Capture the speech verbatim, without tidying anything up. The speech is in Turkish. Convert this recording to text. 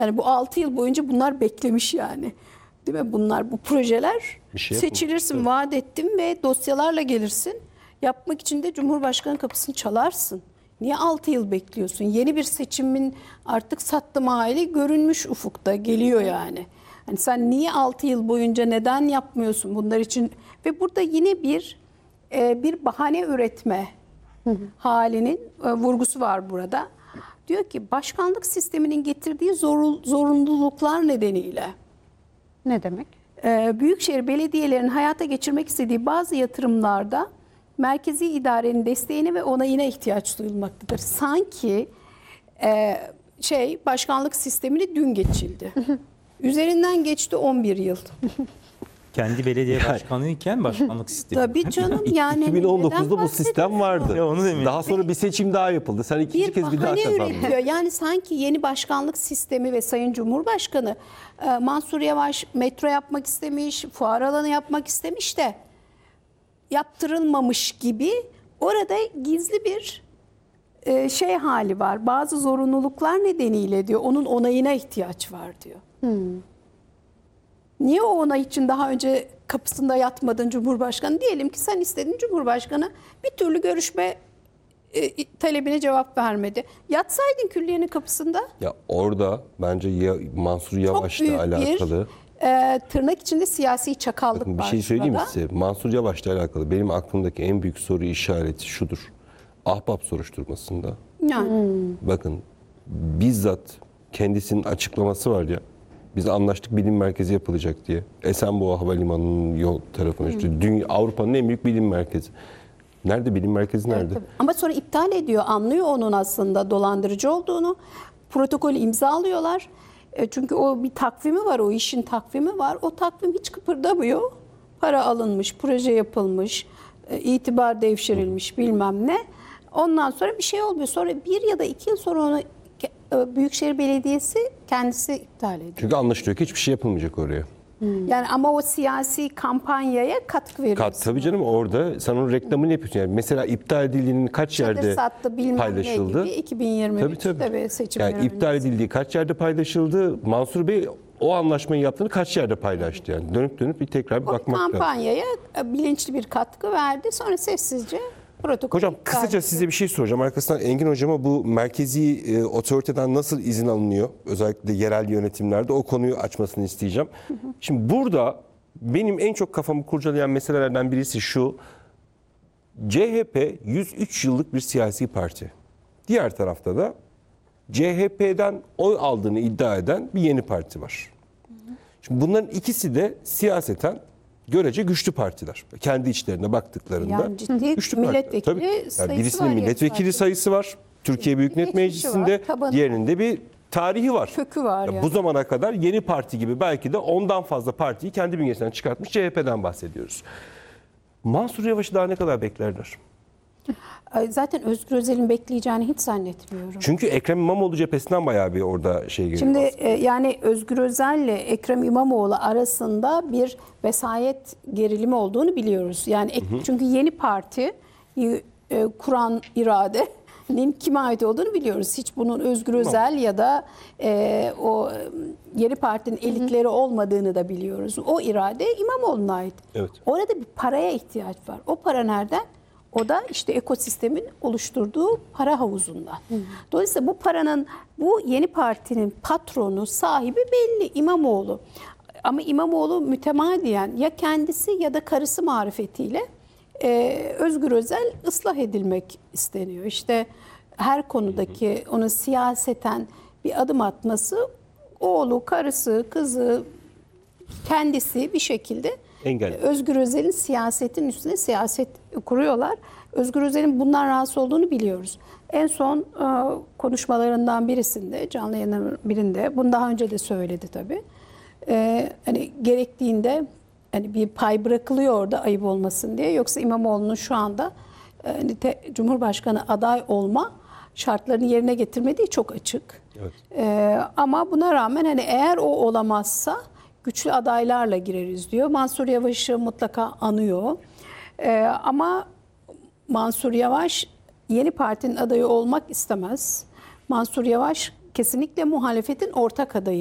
Yani bu altı yıl boyunca bunlar beklemiş yani. Değil mi? Bunlar, bu projeler şey seçilirsin, yapılmış. vaat ettim ve dosyalarla gelirsin. Yapmak için de Cumhurbaşkanı kapısını çalarsın. Niye altı yıl bekliyorsun? Yeni bir seçimin artık sattım hali görünmüş ufukta geliyor yani. Hani sen niye altı yıl boyunca neden yapmıyorsun bunlar için? Ve burada yine bir e, bir bahane üretme halinin e, vurgusu var burada. Diyor ki başkanlık sisteminin getirdiği zorul, zorunluluklar nedeniyle Ne demek? e, büyükşehir belediyelerinin hayata geçirmek istediği bazı yatırımlarda merkezi idarenin desteğine ve onayına ihtiyaç duyulmaktadır. Sanki e, şey başkanlık sistemini dün geçildi. Üzerinden geçti on bir yıl. Kendi belediye başkanıyken başkanlık sistemi. Tabii canım yani. iki bin on dokuzda neden bu sistem vardı. Ya onu demek. Daha sonra bir seçim daha yapıldı. Sen ikinci bir kez bir daha bahane kazandın. üretiyor. Yani sanki yeni başkanlık sistemi ve Sayın Cumhurbaşkanı e, Mansur Yavaş metro yapmak istemiş, fuar alanı yapmak istemiş de yaptırılmamış gibi orada gizli bir e, şey hali var. Bazı zorunluluklar nedeniyle diyor onun onayına ihtiyaç var diyor. Niye o onay için daha önce kapısında yatmadın Cumhurbaşkanı? Diyelim ki sen istedin, Cumhurbaşkanı bir türlü görüşme e, talebine cevap vermedi. Yatsaydın külliyenin kapısında. Ya orada bence ya, Mansur Çok Yavaş'la büyük alakalı bir e, tırnak içinde siyasi çakallık bakın bir var şey söyleyeyim mi şurada. size? Mansur Yavaş'la alakalı benim aklımdaki en büyük soru işareti şudur. Ahbap soruşturmasında Yani. bakın bizzat kendisinin açıklaması var ya. Biz anlaştık bilim merkezi yapılacak diye. Esenboğa Havalimanı'nın yol tarafına işte dünya Avrupa'nın en büyük bilim merkezi. Nerede bilim merkezi nerede? Tabii. Ama sonra iptal ediyor. Anlıyor onun aslında dolandırıcı olduğunu. Protokolü imzalıyorlar. E, çünkü o bir takvimi var. O işin takvimi var. O takvim hiç kıpırdamıyor. Para alınmış, proje yapılmış, e, itibar devşirilmiş bilmem ne. Ondan sonra bir şey olmuyor. Sonra bir ya da iki yıl sonra onu e, Büyükşehir Belediyesi kendisi iptal ediyor. Çünkü anlaşılıyor ki hiçbir şey yapılmayacak oraya. Yani ama o siyasi kampanyaya katkı veriyorsun. Kat, tabii canım orada sen onun reklamını yapıyorsun. Yani mesela iptal edildiğinin kaç Çadır yerde sattı bilmem paylaşıldı? ne gibi iki bin yirmi üç Tabii tabii. tabii seçimler Yani iptal öncesi. edildiği kaç yerde paylaşıldı? Mansur Bey o anlaşmayı yaptığını kaç yerde paylaştı yani? Dönüp dönüp bir tekrar bir O bakmak lazım. kampanyaya bilinçli bir katkı verdi. Sonra sessizce protokol Hocam iptal kısaca etti. size bir şey soracağım. Arkasından Engin Hocama bu merkezi e, otoriteden nasıl izin alınıyor? Özellikle yerel yönetimlerde o konuyu açmasını isteyeceğim. Hı hı. Şimdi burada benim en çok kafamı kurcalayan meselelerden birisi şu. C H P yüz üç yıllık bir siyasi parti. Diğer tarafta da C H P'den oy aldığını iddia eden bir yeni parti var. Hı hı. Şimdi bunların ikisi de siyaseten görece güçlü partiler. Kendi içlerine baktıklarında Yani ciddi güçlü milletvekili partiler. Tabii. sayısı Yani birisinin var milletvekili yani. sayısı var. Türkiye Büyük Millet Geçmişi var, Meclisi'nde, tabanı. diğerinin de bir tarihi var. Kökü var Ya yani. Bu zamana kadar yeni parti gibi belki de ondan fazla partiyi kendi bünyesinden çıkartmış C H P'den bahsediyoruz. Mansur Yavaş'ı daha ne kadar beklerler? Ay, zaten Özgür Özel'in bekleyeceğini hiç zannetmiyorum. Çünkü Ekrem İmamoğlu cephesinden bayağı bir orada şey geliyor. Şimdi e, yani Özgür Özel'le Ekrem İmamoğlu arasında bir vesayet gerilimi olduğunu biliyoruz. Yani ek- çünkü yeni parti e, kuran iradenin kime ait olduğunu biliyoruz. Hiç bunun Özgür Özel ya da e, o e, yeni partinin elitleri olmadığını da biliyoruz. O irade İmamoğlu'na ait. Evet. Orada bir paraya ihtiyaç var. O para nereden? O da işte ekosistemin oluşturduğu para havuzundan. Dolayısıyla bu paranın, bu yeni partinin patronu, sahibi belli, İmamoğlu. Ama İmamoğlu mütemadiyen ya kendisi ya da karısı marifetiyle e, Özgür Özel ıslah edilmek isteniyor. İşte her konudaki onun siyaseten bir adım atması, oğlu, karısı, kızı, kendisi bir şekilde Engel. Özgür Özel'in siyasetin üstüne siyaset kuruyorlar. Özgür Özel'in bundan rahatsız olduğunu biliyoruz. En son e, konuşmalarından birisinde, canlı yayınların birinde, bunu daha önce de söyledi tabii. E, hani gerektiğinde hani bir pay bırakılıyor orada ayıp olmasın diye. Yoksa İmamoğlu'nun şu anda e, hani te, Cumhurbaşkanı aday olma şartlarını yerine getirmediği çok açık. Evet. E, ama buna rağmen hani eğer o olamazsa güçlü adaylarla gireriz diyor. Mansur Yavaş'ı mutlaka anıyor. Ee, ama Mansur Yavaş yeni partinin adayı olmak istemez. Mansur Yavaş kesinlikle muhalefetin ortak adayı.